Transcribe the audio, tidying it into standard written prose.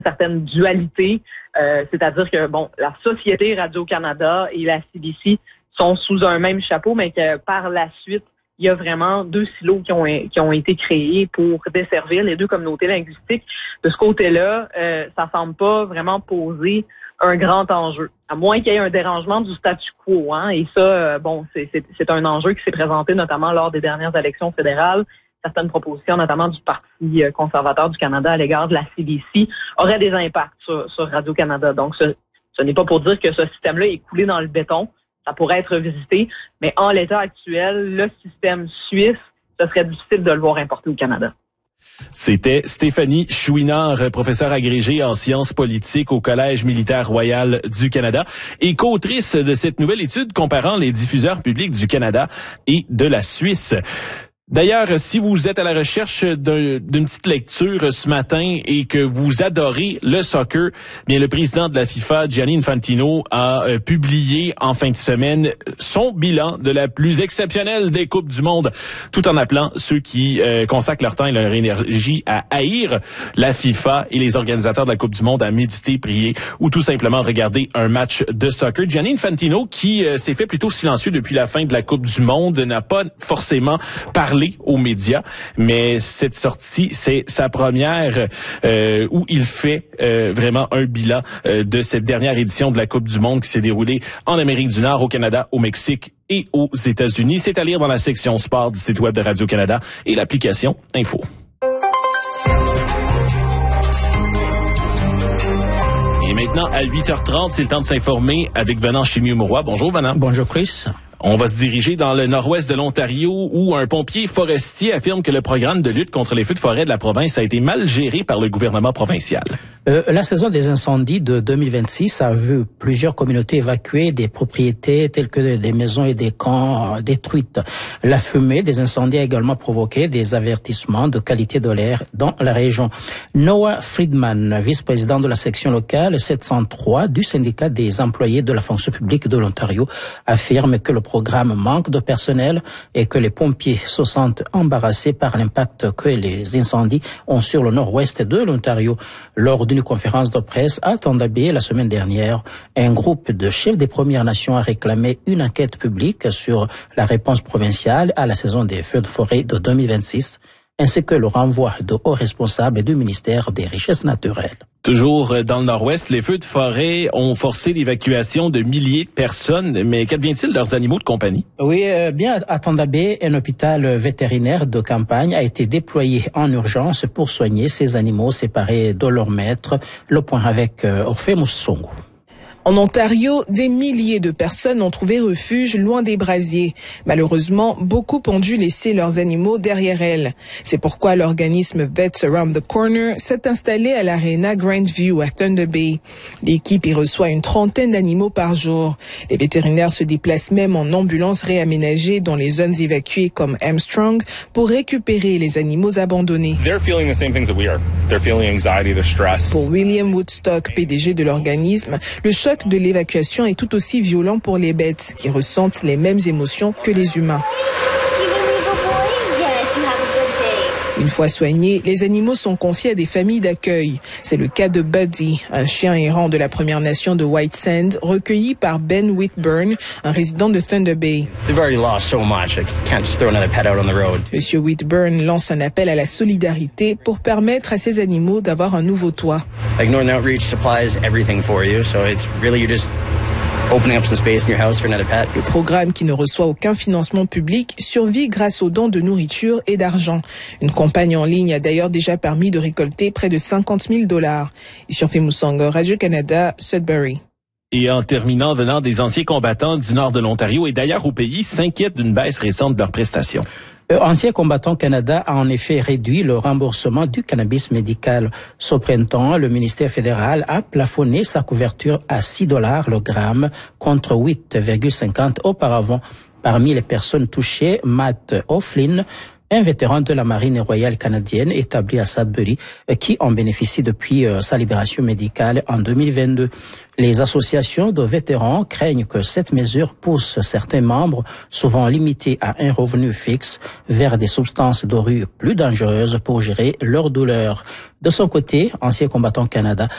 certaine dualité, c'est-à-dire que la Société Radio-Canada et la CBC sont sous un même chapeau, mais que par la suite, il y a vraiment deux silos qui ont été créés pour desservir les deux communautés linguistiques. De ce côté-là, ça semble pas vraiment poser un grand enjeu, à moins qu'il y ait un dérangement du statu quo. Et ça, c'est un enjeu qui s'est présenté notamment lors des dernières élections fédérales. Certaines propositions, notamment du Parti conservateur du Canada à l'égard de la CBC, auraient des impacts sur Radio-Canada. Donc, ce n'est pas pour dire que ce système-là est coulé dans le béton. Ça pourrait être visité, mais en l'état actuel, le système suisse, ce serait difficile de le voir importé au Canada. C'était Stéphanie Chouinard, professeure agrégée en sciences politiques au Collège militaire royal du Canada et co-autrice de cette nouvelle étude comparant les diffuseurs publics du Canada et de la Suisse. D'ailleurs, si vous êtes à la recherche d'une petite lecture ce matin et que vous adorez le soccer, bien le président de la FIFA, Gianni Infantino, a publié en fin de semaine son bilan de la plus exceptionnelle des Coupes du monde, tout en appelant ceux qui consacrent leur temps et leur énergie à haïr la FIFA et les organisateurs de la Coupe du monde à méditer, prier ou tout simplement regarder un match de soccer. Gianni Infantino, qui s'est fait plutôt silencieux depuis la fin de la Coupe du monde, n'a pas forcément parlé aux médias, mais cette sortie, c'est sa première où il fait vraiment un bilan de cette dernière édition de la Coupe du monde qui s'est déroulée en Amérique du Nord, au Canada, au Mexique et aux États-Unis. C'est à lire dans la section sport du site web de Radio-Canada et l'application Info. Et maintenant, à 8h30, c'est le temps de s'informer avec Venant Chimieux-Mauroy. Bonjour, Venant. Bonjour, Chris. On va se diriger dans le nord-ouest de l'Ontario où un pompier forestier affirme que le programme de lutte contre les feux de forêt de la province a été mal géré par le gouvernement provincial. La saison des incendies de 2026 a vu plusieurs communautés évacuer des propriétés telles que des maisons et des camps détruites. La fumée des incendies a également provoqué des avertissements de qualité de l'air dans la région. Noah Friedman, vice-président de la section locale 703 du syndicat des employés de la fonction publique de l'Ontario, affirme que le programme manque de personnel et que les pompiers se sentent embarrassés par l'impact que les incendies ont sur le nord-ouest de l'Ontario. Lors d'une conférence de presse à Thunder Bay la semaine dernière, un groupe de chefs des Premières Nations a réclamé une enquête publique sur la réponse provinciale à la saison des feux de forêt de 2026, ainsi que le renvoi de hauts responsables du ministère des Richesses naturelles. Toujours dans le nord-ouest, les feux de forêt ont forcé l'évacuation de milliers de personnes, mais qu'advient-il de leurs animaux de compagnie? Oui, bien à Thunder Bay, un hôpital vétérinaire de campagne a été déployé en urgence pour soigner ces animaux séparés de leurs maîtres. Le point avec Orphée Moussongo. En Ontario, des milliers de personnes ont trouvé refuge loin des brasiers. Malheureusement, beaucoup ont dû laisser leurs animaux derrière elles. C'est pourquoi l'organisme Vets Around the Corner s'est installé à l'Arena Grandview à Thunder Bay. L'équipe y reçoit une trentaine d'animaux par jour. Les vétérinaires se déplacent même en ambulance réaménagée dans les zones évacuées comme Armstrong pour récupérer les animaux abandonnés. They're feeling the same things that we are. They're feeling anxiety, they're stressed. Pour William Woodstock, PDG de l'organisme, le choc de l'évacuation est tout aussi violent pour les bêtes, qui ressentent les mêmes émotions que les humains. Une fois soignés, les animaux sont confiés à des familles d'accueil. C'est le cas de Buddy, un chien errant de la Première Nation de White Sand, recueilli par Ben Whitburn, un résident de Thunder Bay. Monsieur Whitburn lance un appel à la solidarité pour permettre à ces animaux d'avoir un nouveau toit. Northern Outreach supplies everything for you, so it's really you're just opening up some space in your house for another pet. Le programme, qui ne reçoit aucun financement public, survit grâce aux dons de nourriture et d'argent. Une campagne en ligne a d'ailleurs déjà permis de récolter près de $50,000. Orphée Moussongo, Radio-Canada, Sudbury. Et en terminant, venant des anciens combattants du nord de l'Ontario et d'ailleurs au pays, s'inquiètent d'une baisse récente de leurs prestations. Ancien Combattant Canada a en effet réduit le remboursement du cannabis médical. Ce printemps, le ministère fédéral a plafonné sa couverture à $6 le gramme contre 8,50 auparavant. Parmi les personnes touchées, Matt O'Flynn, un vétéran de la Marine royale canadienne établi à Sudbury, qui en bénéficie depuis sa libération médicale en 2022. Les associations de vétérans craignent que cette mesure pousse certains membres, souvent limités à un revenu fixe, vers des substances de rue plus dangereuses pour gérer leur douleur. De son côté, Ancien Combattant Canada